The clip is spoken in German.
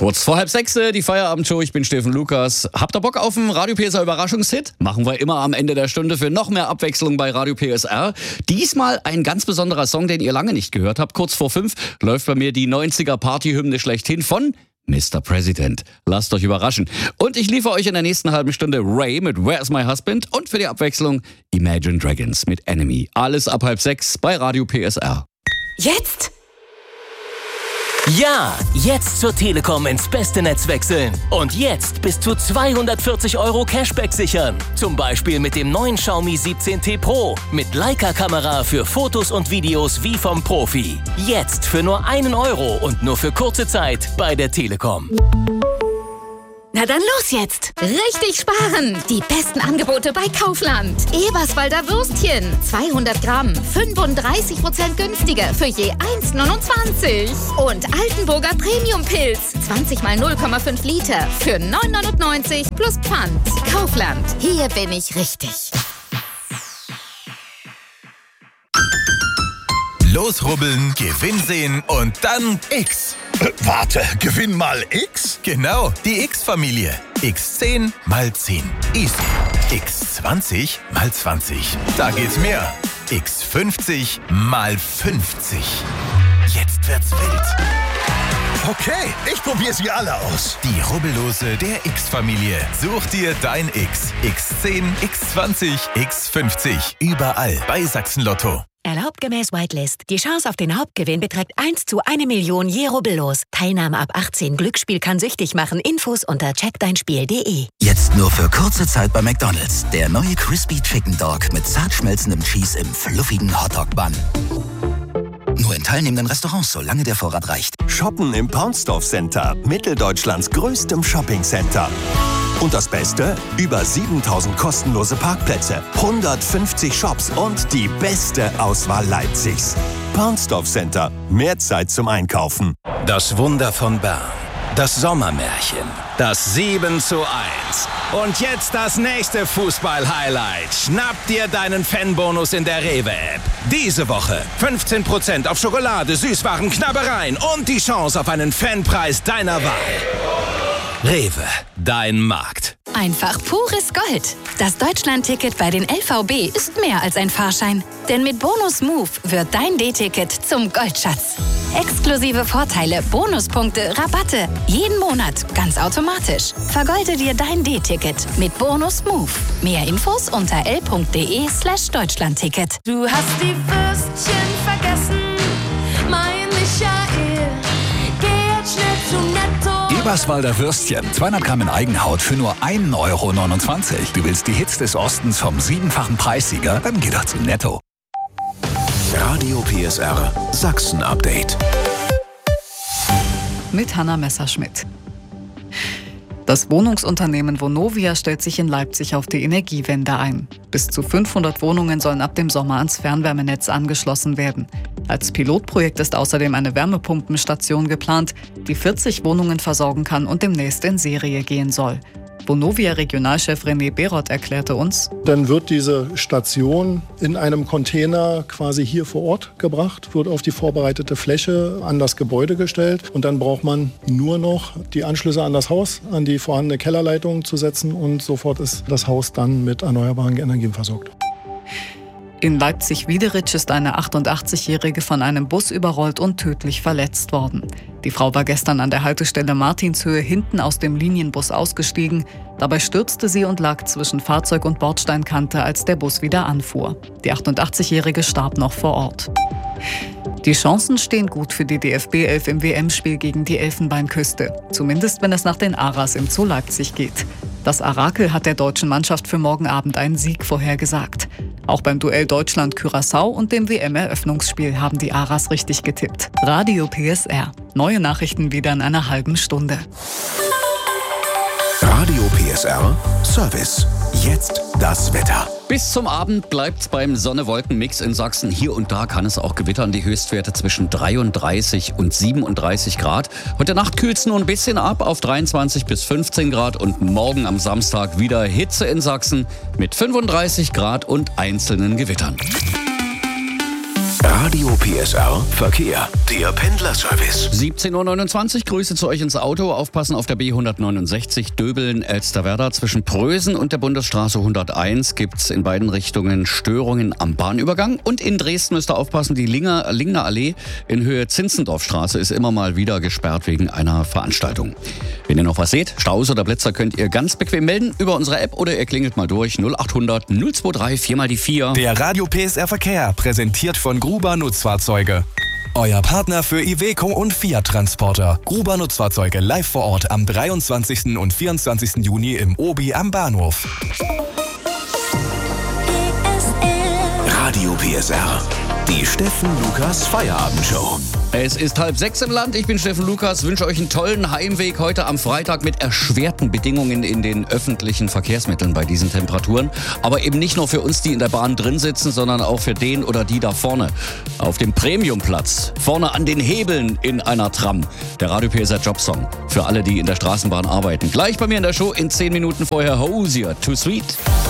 Kurz vor 5:30, die Feierabendshow. Ich bin Steffen Lukas. Habt ihr Bock auf einen Radio PSR Überraschungshit? Machen wir immer am Ende der Stunde für noch mehr Abwechslung bei Radio PSR. Diesmal ein ganz besonderer Song, den ihr lange nicht gehört habt. Kurz vor 5 läuft bei mir die 90er Partyhymne schlechthin von Mr. President. Lasst euch überraschen. Und ich liefere euch in der nächsten halben Stunde Ray mit Where's My Husband und für die Abwechslung Imagine Dragons mit Enemy. Alles ab 5:30 bei Radio PSR. Jetzt? Ja, jetzt zur Telekom ins beste Netz wechseln. Und jetzt bis zu 240 € Cashback sichern. Zum Beispiel mit dem neuen Xiaomi 17T Pro. Mit Leica-Kamera für Fotos und Videos wie vom Profi. Jetzt für nur 1 € und nur für kurze Zeit bei der Telekom. Na dann los jetzt! Richtig sparen! Die besten Angebote bei Kaufland. Eberswalder Würstchen, 200 Gramm, 35% günstiger für je 1,29. Und Altenburger Premium-Pilz, 20 mal 0,5 Liter für 9,99 plus Pfand. Kaufland, hier bin ich richtig. Losrubbeln, Gewinn sehen und dann X. Warte, Gewinn mal X? Genau, die X-Familie. X10 mal 10. Easy. X20 mal 20. Da geht's mehr. X50 mal 50. Jetzt wird's wild. Okay, ich probiere sie alle aus. Die Rubbellose der X-Familie. Such dir dein X. X10, X20, X50. Überall bei Sachsen-Lotto. Erlaubt gemäß Whitelist. Die Chance auf den Hauptgewinn beträgt 1 zu 1 Million je rubbellos. Teilnahme ab 18. Glücksspiel kann süchtig machen. Infos unter checkdeinspiel.de. Jetzt nur für kurze Zeit bei McDonald's. Der neue Crispy Chicken Dog mit zart schmelzendem Cheese im fluffigen Hotdog-Bun. Nur in teilnehmenden Restaurants, solange der Vorrat reicht. Shoppen im Paunsdorf Center, Mitteldeutschlands größtem Shoppingcenter. Und das Beste? Über 7000 kostenlose Parkplätze, 150 Shops und die beste Auswahl Leipzigs. Paunsdorf Center, mehr Zeit zum Einkaufen. Das Wunder von Bern. Das Sommermärchen. Das 7:1. Und jetzt das nächste Fußball-Highlight. Schnapp dir deinen Fanbonus in der Rewe-App. Diese Woche 15% auf Schokolade, Süßwaren, Knabbereien und die Chance auf einen Fanpreis deiner Wahl. Rewe, dein Markt. Einfach pures Gold. Das Deutschland-Ticket bei den LVB ist mehr als ein Fahrschein. Denn mit Bonus Move wird dein D-Ticket zum Goldschatz. Exklusive Vorteile, Bonuspunkte, Rabatte. Jeden Monat, ganz automatisch. Vergolde dir dein D-Ticket mit Bonus Move. Mehr Infos unter l.de/Deutschlandticket. Du hast die Würstchen vergessen, mein Michael. Geh jetzt schnell zu Netto. Eberswalder Würstchen, 200 Gramm in Eigenhaut für nur 1,29 €. Du willst die Hits des Ostens vom 7-fachen Preissieger? Dann geh doch zu Netto. Radio PSR Sachsen-Update. Mit Hanna Messerschmidt. Das Wohnungsunternehmen Vonovia stellt sich in Leipzig auf die Energiewende ein. Bis zu 500 Wohnungen sollen ab dem Sommer ans Fernwärmenetz angeschlossen werden. Als Pilotprojekt ist außerdem eine Wärmepumpenstation geplant, die 40 Wohnungen versorgen kann und demnächst in Serie gehen soll. Vonovia-Regionalchef René Beroth erklärte uns: Dann wird diese Station in einem Container quasi hier vor Ort gebracht, wird auf die vorbereitete Fläche an das Gebäude gestellt und dann braucht man nur noch die Anschlüsse an das Haus, an die vorhandene Kellerleitung zu setzen und sofort ist das Haus dann mit erneuerbaren Energien versorgt. In Leipzig-Wiederitsch ist eine 88-Jährige von einem Bus überrollt und tödlich verletzt worden. Die Frau war gestern an der Haltestelle Martinshöhe hinten aus dem Linienbus ausgestiegen. Dabei stürzte sie und lag zwischen Fahrzeug und Bordsteinkante, als der Bus wieder anfuhr. Die 88-Jährige starb noch vor Ort. Die Chancen stehen gut für die DFB 11 im WM-Spiel gegen die Elfenbeinküste. Zumindest wenn es nach den Aras im Zoo Leipzig geht. Das Orakel hat der deutschen Mannschaft für morgen Abend einen Sieg vorhergesagt. Auch beim Duell Deutschland-Curaçao und dem WM-Eröffnungsspiel haben die Aras richtig getippt. Radio PSR. Neue Nachrichten wieder in einer halben Stunde. Radio PSR Service. Jetzt das Wetter. Bis zum Abend bleibt's beim Sonne-Wolken-Mix in Sachsen. Hier und da kann es auch gewittern. Die Höchstwerte zwischen 33 und 37 Grad. Heute Nacht kühlt's nur ein bisschen ab auf 23 bis 15 Grad. Und morgen am Samstag wieder Hitze in Sachsen mit 35 Grad und einzelnen Gewittern. Radio PSR Verkehr. Der Pendlerservice. 17:29 Uhr, Grüße zu euch ins Auto. Aufpassen auf der B169 Döbeln-Elsterwerda. Zwischen Prösen und der Bundesstraße 101 gibt es in beiden Richtungen Störungen am Bahnübergang. Und in Dresden müsst ihr aufpassen, die Lingner Allee in Höhe Zinzendorfstraße ist immer mal wieder gesperrt wegen einer Veranstaltung. Wenn ihr noch was seht, Staus oder Blitzer, könnt ihr ganz bequem melden über unsere App oder ihr klingelt mal durch 0800 023 4x4. Der Radio PSR Verkehr, präsentiert von Gruber Nutzfahrzeuge. Euer Partner für Iveco und Fiat Transporter. Gruber Nutzfahrzeuge live vor Ort am 23. und 24. Juni im Obi am Bahnhof. Radio PSR. Die Steffen Lukas Feierabendshow. Es ist 5:30 im Land. Ich bin Steffen Lukas, wünsche euch einen tollen Heimweg heute am Freitag mit erschwerten Bedingungen in den öffentlichen Verkehrsmitteln bei diesen Temperaturen. Aber eben nicht nur für uns, die in der Bahn drin sitzen, sondern auch für den oder die da vorne auf dem Premiumplatz, vorne an den Hebeln in einer Tram. Der Radio PSR Jobsong für alle, die in der Straßenbahn arbeiten. Gleich bei mir in der Show in 10 Minuten vorher Hosier, Too Sweet.